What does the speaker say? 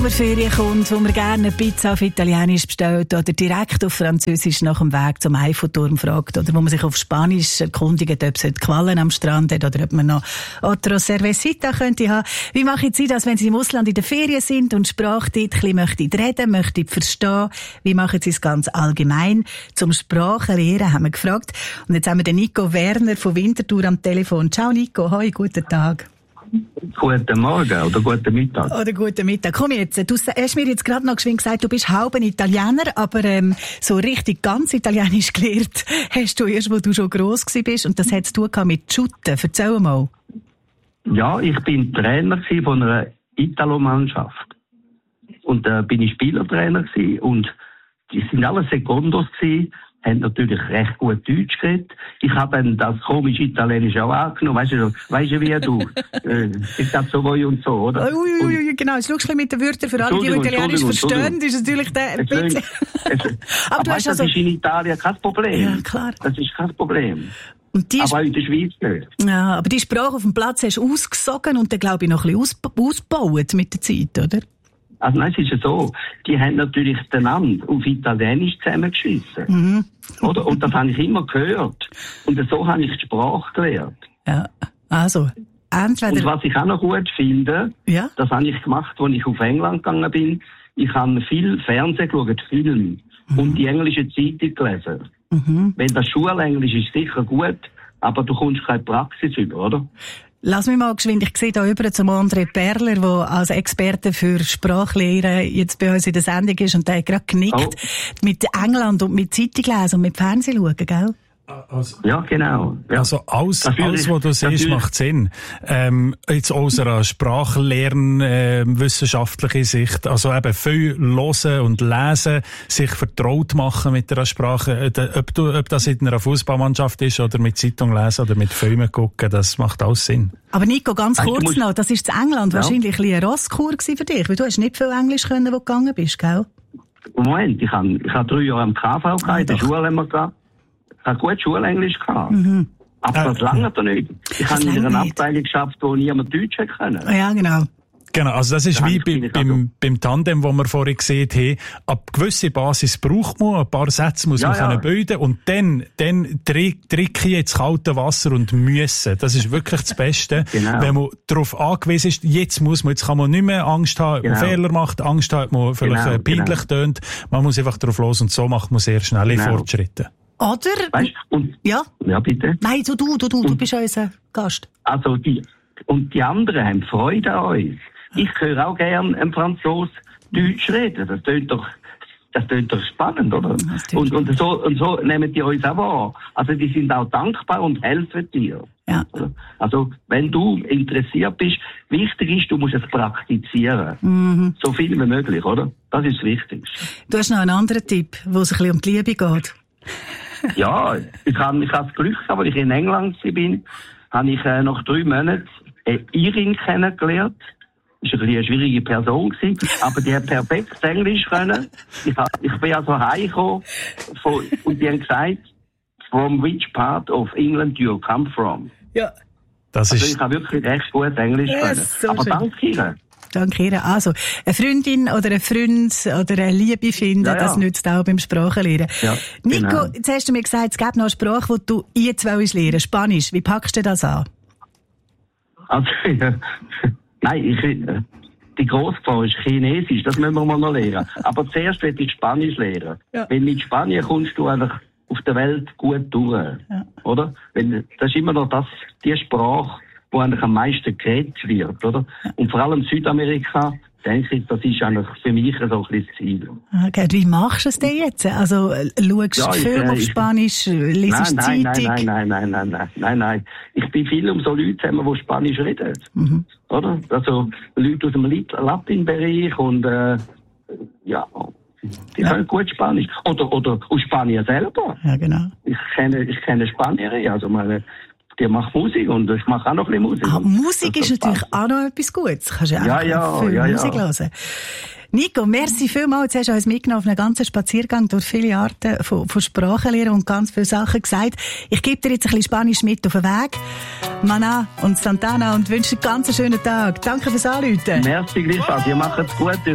Ferien kommt, wo man gerne eine Pizza auf Italienisch bestellt oder direkt auf Französisch nach dem Weg zum Eiffelturm fragt oder wo man sich auf Spanisch erkundigt, ob es Quallen am Strand hat oder ob man noch Otro Cervecita könnte haben. Wie machen Sie das, wenn Sie im Ausland in der Ferien sind und Sprache dort ein bisschen möchten reden, möchten verstehen? Wie machen Sie es ganz allgemein? Zum Sprachenlernen haben wir gefragt. Und jetzt haben wir den Nico Werner von Winterthur am Telefon. Ciao Nico, hoi, guten Tag. Guten Morgen oder guten Mittag. Oder guten Mittag. Komm jetzt, du hast mir jetzt gerade noch geschwind gesagt, du bist halb ein Italiener, aber so richtig ganz Italienisch gelernt hast du erst, wo du schon gross bist und das hat zu tun mit Shooten. Erzähl mal. Ja, ich bin Trainer von einer Italo-Mannschaft. Und bin ich Spielertrainer gewesen und die sind alle Sekundos gewesen, haben natürlich recht gut Deutsch geredet. Ich habe dann das komische Italienisch auch angenommen. Weißt du wie du? Ich glaube so voi und so, oder? Ui, genau. Jetzt schaust du mit den Wörtern für alle, die Italienisch verstehen. Das ist natürlich der ein bisschen... Aber du hast das ist in Italien kein Problem. Ja, klar. Das ist kein Problem. Und aber auch in der Schweiz nicht. Ja, aber die Sprache auf dem Platz hast du ausgesogen und dann, glaube ich, noch ein bisschen ausgebaut mit der Zeit, oder? Also nein, es ist ja so, die haben natürlich den Namen auf Italienisch zusammengeschissen. Mhm. Oder? Und das habe ich immer gehört. Und so habe ich die Sprache gelernt. Ja, also, entweder... Und was ich auch noch gut finde, ja? Das habe ich gemacht, als ich auf England gegangen bin. Ich habe viel Fernsehen geschaut, Film und die englische Zeitung gelesen. Mhm. Wenn das Schulenglisch ist sicher gut, aber du kommst keine Praxis über, oder? Lass mich mal geschwind, ich sehe da über zum André Perler, der als Experte für Sprachlehre jetzt bei uns in der Sendung ist und der hat gerade genickt mit England und mit Zeitung lesen und mit Fernsehen schauen, gell? Also, ja, genau. Ja. Also alles, was du siehst, macht Sinn. Jetzt aus einer sprachlernwissenschaftlichen Sicht, also eben viel hören und lesen, sich vertraut machen mit der Sprache, ob das in einer Fußballmannschaft ist oder mit Zeitung lesen oder mit Filmen gucken, das macht alles Sinn. Aber Nico, ganz kurz noch, das ist in England wahrscheinlich ein Rosskur für dich, weil du hast nicht viel Englisch können, wo du gegangen bist, gell? Moment, ich habe 3 Jahre am KV gehabt, in der Schule haben wir gehabt. Ich habe gut Schulenglisch gehabt. Mhm. Aber das lange doch nicht. Ich habe in einer Abteilung geschafft, wo niemand Deutsch hätte können. Ja, genau. Genau, also das ist wie beim Tandem, wo wir vorhin gesehen haben. Ab gewisser Basis braucht man, ein paar Sätze muss man können bilden und dann trinke ich ins kalte Wasser und müssen. Das ist wirklich das Beste. Genau. Wenn man darauf angewiesen ist, jetzt kann man nicht mehr Angst haben, man Fehler macht, Angst hat, man vielleicht peinlich tönt. Man muss einfach drauf los und so macht man sehr schnelle Fortschritte. Oder? Weißt, und, ja, bitte. Nein, du bist unser Gast. Also die anderen haben Freude an uns. Ich höre auch gerne einen Franzos Deutsch reden. Das tönt doch spannend, oder? Und so nehmen die uns auch wahr. Also die sind auch dankbar und helfen dir. Ja. Also wenn du interessiert bist, wichtig ist, du musst es praktizieren. Mhm. So viel wie möglich, oder? Das ist das Wichtigste. Du hast noch einen anderen Tipp, wo es ein bisschen um die Liebe geht. Ja, ich habe das Glück gehabt, als ich in England war, habe ich nach 3 Monaten eine Irin kennengelernt. Das war eine schwierige Person gewesen, aber die hat perfekt Englisch können. Ich bin also heimgekommen und die haben gesagt, from which part of England do you come from? Ja. Ich habe wirklich recht gut Englisch können. So aber danke Ihnen. Danke Ihnen. Also, eine Freundin oder ein Freund oder eine Liebe finden, das nützt auch beim Sprachenlernen. Ja, Nico, genau. Jetzt hast du mir gesagt, es gibt noch eine Sprache, die du jetzt lernen, Spanisch. Wie packst du das an? Also, nein, die Grossgefahr ist Chinesisch, das müssen wir mal noch lernen. Aber zuerst will ich Spanisch lernen. Ja. Weil mit Spanien kommst du eigentlich auf der Welt gut durch. Ja. Oder? Das ist immer noch die Sprache, wo eigentlich am meisten geredet wird, oder? Und vor allem Südamerika, denke ich, das ist eigentlich für mich so ein bisschen das Ziel. Okay, wie machst du es denn jetzt? Also, schaust du Film auf Spanisch, liest Zeitung? Nein. Ich bin viel um so Leute zusammen, die Spanisch reden. Mhm. Oder? Also, Leute aus dem Latin-Bereich und, die können gut Spanisch. Oder aus Spanien selber. Ja, genau. Ich kenne Spanierin, also die macht Musik und ich mache auch noch ein bisschen Musik. Musik ist natürlich auch noch etwas Gutes. Kannst du viel Musik hören. Nico, merci vielmals. Jetzt hast du uns mitgenommen auf einen ganzen Spaziergang durch viele Arten von Sprachenlernen und ganz viele Sachen gesagt. Ich gebe dir jetzt ein bisschen Spanisch mit auf den Weg. Mana und Santana und wünsche dir einen ganz schönen Tag. Danke fürs Anrufen. Merci, gleichfalls. Ihr macht es gut.